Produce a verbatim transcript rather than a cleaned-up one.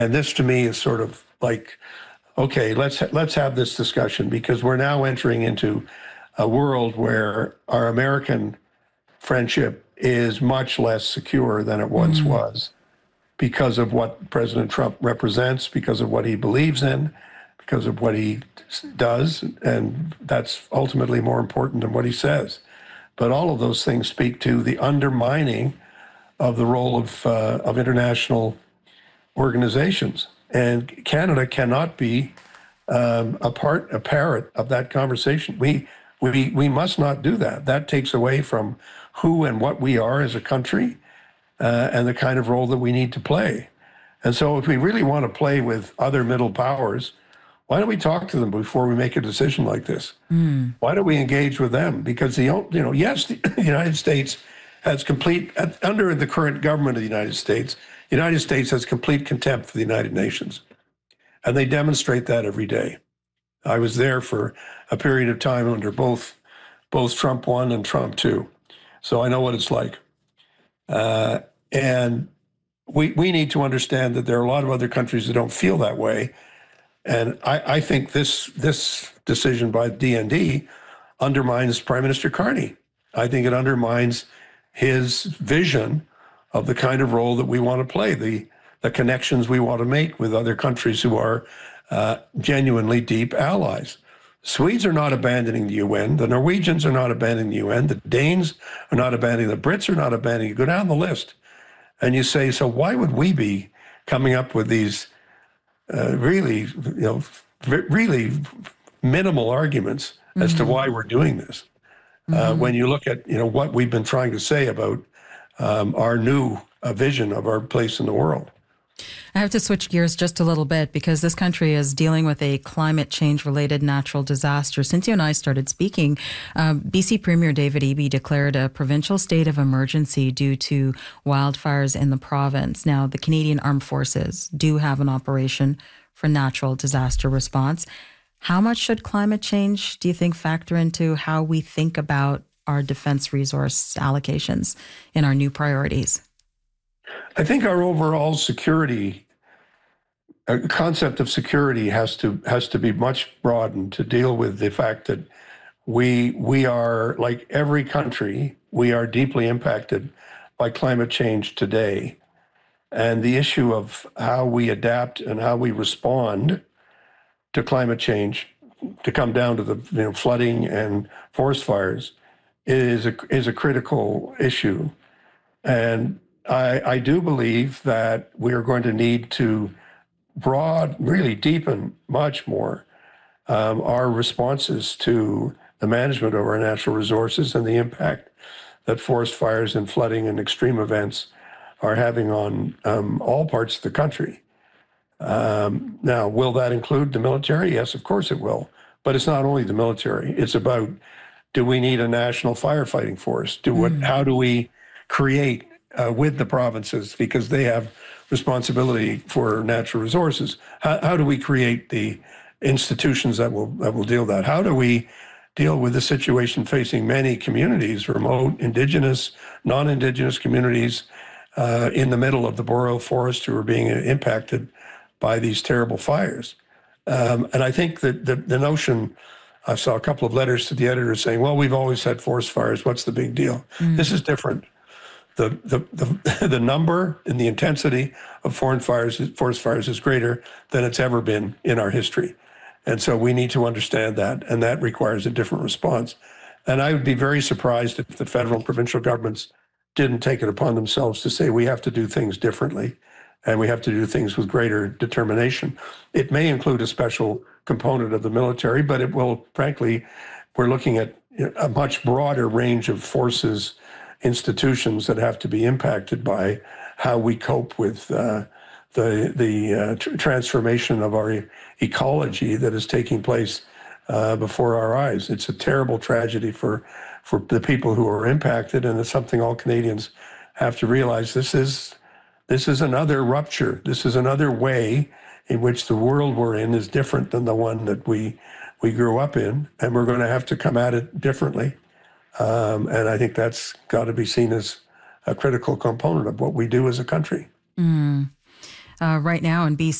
And this to me is sort of like, okay, let's let's have this discussion, because we're now entering into a world where our American friendship is much less secure than it once Mm. was, because of what President Trump represents, because of what he believes in, because of what he does, and that's ultimately more important than what he says. But all of those things speak to the undermining of the role of uh, of international organizations, and Canada cannot be um, a part, a parrot of that conversation. We we we must not do that. That takes away from who and what we are as a country, uh, and the kind of role that we need to play. And so, if we really want to play with other middle powers, why don't we talk to them before we make a decision like this? Mm. Why don't we engage with them? Because the you know, yes, the United States has complete, under the current government of the United States, the United States has complete contempt for the United Nations, and they demonstrate that every day. I was there for a period of time under both both Trump one and Trump two, so I know what it's like. Uh, and we we need to understand that there are a lot of other countries that don't feel that way. And I, I think this this decision by D N D undermines Prime Minister Carney. I think it undermines his vision of the kind of role that we want to play, the the connections we want to make with other countries who are uh, genuinely deep allies. Swedes are not abandoning the U N. The Norwegians are not abandoning the U N. The Danes are not abandoning. The Brits are not abandoning. You go down the list, and you say, so why would we be coming up with these uh, really, you know, really minimal arguments as mm-hmm. to why we're doing this? Uh, mm-hmm. When you look at, you know, what we've been trying to say about um, our new uh, vision of our place in the world. I have to switch gears just a little bit, because this country is dealing with a climate change related natural disaster. Since you and I started speaking, uh, B C Premier David Eby declared a provincial state of emergency due to wildfires in the province. Now, the Canadian Armed Forces do have an operation for natural disaster response. How much should climate change, do you think, factor into how we think about our defense resource allocations in our new priorities? I think our overall security, uh, concept of security has to has to be much broadened to deal with the fact that we we are, like every country, we are deeply impacted by climate change today. And the issue of how we adapt and how we respond to climate change, to come down to the you know, flooding and forest fires, is a is a critical issue. And I, I do believe that we are going to need to broad, really deepen much more um, our responses to the management of our natural resources and the impact that forest fires and flooding and extreme events are having on um, all parts of the country. Um, now, will that include the military? Yes, of course it will. But it's not only the military. It's about, do we need a national firefighting force? Do what? Mm. How do we create uh, with the provinces, because they have responsibility for natural resources? How, how do we create the institutions that will that will deal with that? How do we deal with the situation facing many communities, remote, Indigenous, non-Indigenous communities uh, in the middle of the boreal forest who are being impacted by these terrible fires? Um, and I think that the, the notion, I saw a couple of letters to the editor saying, well, we've always had forest fires. What's the big deal? Mm. This is different. The, the the the number and the intensity of forest fires, forest fires is greater than it's ever been in our history. And so we need to understand that, and that requires a different response. And I would be very surprised if the federal and provincial governments didn't take it upon themselves to say we have to do things differently, and we have to do things with greater determination. It may include a special component of the military, but it will, frankly, we're looking at a much broader range of forces, institutions that have to be impacted by how we cope with uh, the the uh, tr- transformation of our e- ecology that is taking place uh, before our eyes. It's a terrible tragedy for for the people who are impacted, and it's something all Canadians have to realize. This is this is another rupture. This is another way in which the world we're in is different than the one that we we grew up in, and we're going to have to come at it differently. Um, and I think that's got to be seen as a critical component of what we do as a country. Mm. uh, right now in B C.